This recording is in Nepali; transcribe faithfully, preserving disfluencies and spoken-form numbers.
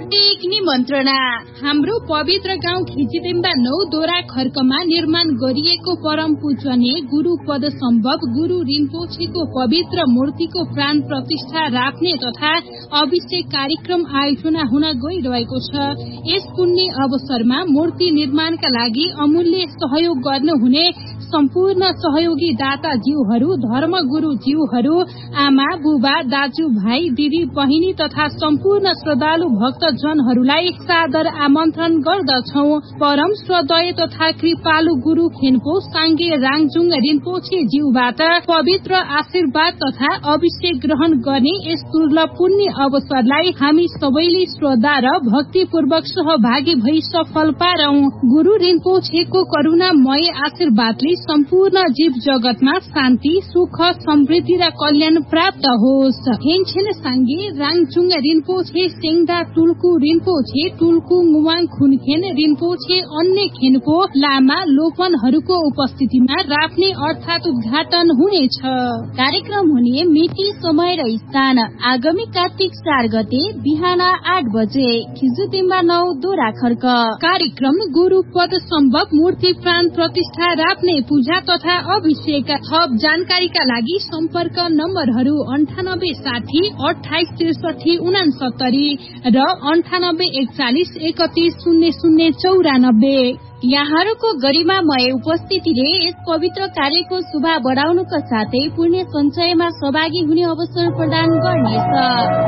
हार्दिक निमन्त्रणा। हाम्रो पवित्र गाउँ खिचिदिम्बा नौ दोरा खर्कमा निर्माण गरिएको परम पूजनीय गुरु पद सम्भव गुरु रिम्पोछेको पवित्र मूर्तिको प्राण प्रतिष्ठा राख्ने तथा अभिषेक कार्यक्रम आयोजना हुन गइरहेको छ। यस पुण्य अवसरमा मूर्ति निर्माणका लागि अमूल्य सहयोग गर्नुहुने सम्पूर्ण सहयोगी दाता जीवहरू, धर्म गुरु जीवहरू, आमा बुबा, दाजु भाइ, दिदी बहिनी तथा सम्पूर्ण श्रद्धालु भक्तजनहरूलाई सादर आमन्त्रण गर्दछौ। परम श्रद्धेय तथा कृपालु गुरु खेन्पो साङ्गे राङजुङ रिम्पोछे ज्यूबाट पवित्र आशीर्वाद तथा अभिषेक ग्रहण गर्ने यस दुर्लभ पुण्य अवसरलाई हामी सबैले श्रद्धा र भक्तिपूर्वक सहभागी भई सफल पारौं। गुरु रिम्पोछेको करुणामय आशीर्वादले सम्पूर्ण जीव जगतमा शान्ति, सुख, समृद्धि र कल्याण प्राप्त होस्। हेनछेन साङ्गे राङजुङ रिम्पोछे सेङदा टुल्कु रिम्पोछे टुल्कु मुवाङ खुनखेन रिम्पोछे अन्य खेनको लामा लोपनहरूको उपस्थितिमा राख्ने अर्थात उद्घाटन हुनेछ। कार्यक्रम हुने मिति, समय र स्थान आगामी कार्तिक चार गते बिहान आठ बजे खिजुदिम्बा नौ दोरा खर्क। कार्यक्रम गुरु पद सम्भव मूर्ति प्राण प्रतिष्ठा राख्ने पूजा तथा अभिषेक। थप जानकारीका लागि सम्पर्क नम्बरहरू अन्ठानब्बे साठी अठाइस त्रिसठी उनासत्तरी र अन्ठानब्बे एकचालिस एकतिस शून्य शून्य चौरानब्बे। यहाँहरूको गरिमामय उपस्थितिले यस पवित्र कार्यको शोभा बढाउनुका साथै पुण्य सञ्चयमा सहभागी हुने अवसर प्रदान गर्नेछ।